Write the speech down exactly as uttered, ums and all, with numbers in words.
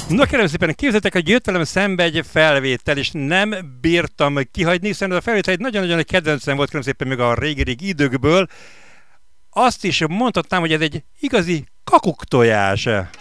Na kérem szépen, képzeljétek, hogy jött velem szembe egy felvétel, és nem bírtam kihagyni, hiszen ez a felvétel egy nagyon-nagyon egy kedvencem volt, kérem szépen még a régi-régi időkből. Azt is mondhatnám, hogy ez egy igazi kakuktojás.